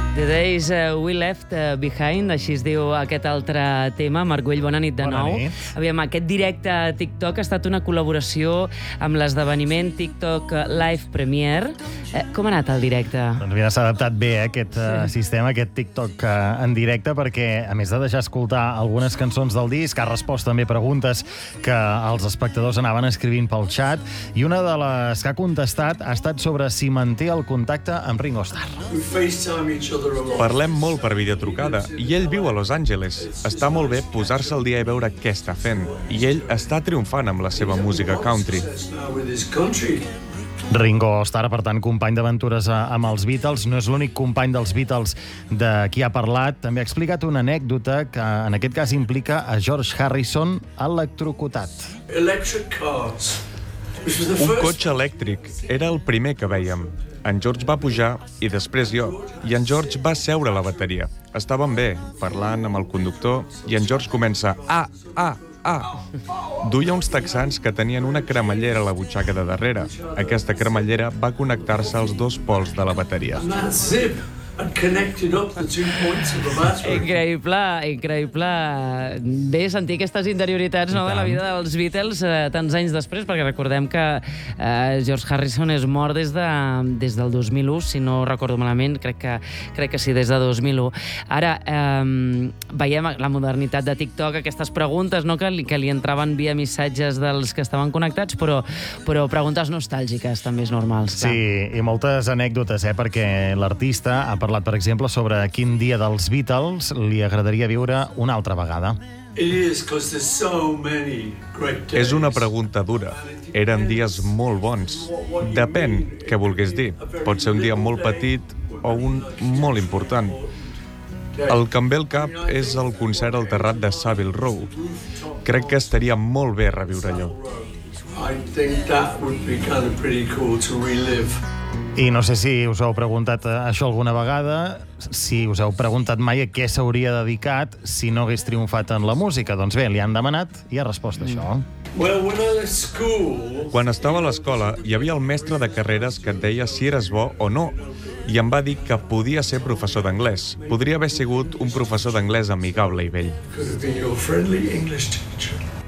The Days We Left Behind, així es diu aquest altre tema. Marc Güell, bona nit de nou. Bona nit. Aviam, aquest directe a TikTok ha estat una col·laboració amb l'esdeveniment TikTok Live Premiere. Com ha anat el directe? Doncs mira, s'ha adaptat bé aquest sistema, aquest TikTok en directe, perquè a més de deixar escoltar algunes cançons del disc, ha respost també preguntes que els espectadors anaven escrivint pel xat, i una de les que ha contestat ha estat sobre si manté el contacte amb Ringo Starr. Parlem molt per videotrucada i ell viu a Los Angeles. Està molt bé posar-se al dia i veure què està fent. I ell està triomfant amb la seva música country. Ringo Starr, per tant, company d'aventures amb els Beatles. No és l'únic company dels Beatles de qui ha parlat. També ha explicat una anècdota que en aquest cas implica a George Harrison electrocutat. Un cotxe elèctric era el primer que vèiem. En George va pujar i després jo. I en George va seure a la bateria. Estàvem bé, parlant amb el conductor, i en George comença Duia uns texans que tenien una cremallera a la butxaca de darrere. Aquesta cremallera va connectar-se als dos pols de la bateria. Increïble, increïble. Bé sentir aquestes interioritats, no, de la vida dels Beatles tants anys després, perquè recordem que George Harrison és mort des del 2001, si no recordo malament, crec que sí, des de 2001. Ara, veiem la modernitat de TikTok, aquestes preguntes, no, que li entraven via missatges dels que estaven connectats, però preguntes nostàlgiques també és normals. Sí, i moltes anècdotes, perquè l'artista ha parlat, per exemple, sobre quin dia dels Beatles li agradaria viure una altra vegada. És una pregunta dura. Eren dies molt bons. Depèn què volgués dir. Pot ser un dia molt petit o un molt important. El que em ve al cap és el concert al terrat de Savile Row. Crec que estaria molt bé reviure allò. I no sé si us heu preguntat això alguna vegada, si us heu preguntat mai a què s'hauria dedicat si no hagués triomfat en la música. Doncs bé, li han demanat i ha respost això. Quan estava a l'escola, hi havia el mestre de carreres que et deia si eres bo o no, i em va dir que podia ser professor d'anglès. Podria haver sigut un professor d'anglès amigable i vell.